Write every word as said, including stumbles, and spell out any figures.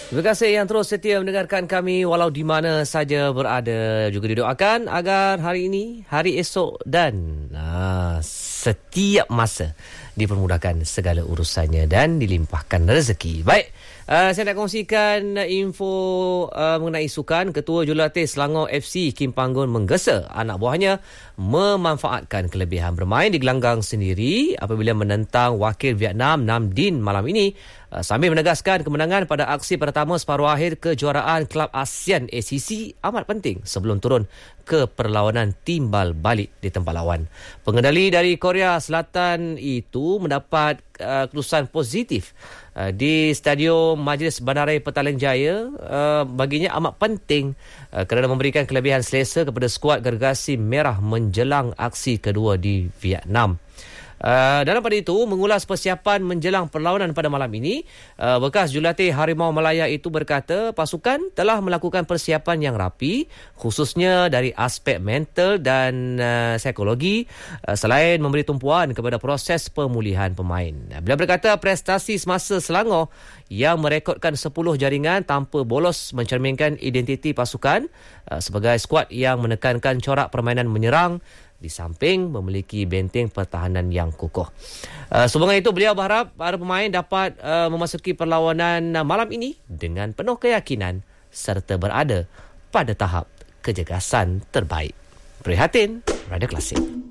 Terima kasih yang terus setia mendengarkan kami walau di mana saja berada. Juga didoakan agar hari ini, hari esok dan uh, setiap masa dipermudahkan segala urusannya dan dilimpahkan rezeki. Baik, uh, saya nak kongsikan info uh, mengenai sukan. Ketua Jurulatih Selangor F C Kim Panggun menggesa anak buahnya memanfaatkan kelebihan bermain di gelanggang sendiri apabila menentang wakil Vietnam Nam Dinh malam ini, uh, sambil menegaskan kemenangan pada aksi pertama separuh akhir kejuaraan Kelab ASEAN A C C amat penting sebelum turun ke perlawanan timbal balik di tempat lawan. Pengendali dari Korea Selatan itu mendapat uh, keputusan positif uh, di Stadium Majlis Bandaraya Petaling Jaya. Uh, baginya amat penting uh, kerana memberikan kelebihan selesa kepada skuad gergasi merah menjelang aksi kedua di Vietnam. Uh, dalam pada itu, mengulas persiapan menjelang perlawanan pada malam ini, uh, bekas jurulatih Harimau Malaya itu berkata pasukan telah melakukan persiapan yang rapi, khususnya dari aspek mental dan uh, psikologi, uh, selain memberi tumpuan kepada proses pemulihan pemain. Beliau berkata prestasi semasa Selangor yang merekodkan sepuluh jaringan tanpa bolos mencerminkan identiti pasukan uh, sebagai skuad yang menekankan corak permainan menyerang di samping memiliki benteng pertahanan yang kukuh. Uh, Sebagai itu, beliau berharap para pemain dapat uh, memasuki perlawanan uh, malam ini dengan penuh keyakinan serta berada pada tahap kejegasan terbaik. Prihatin, Radio Klasik.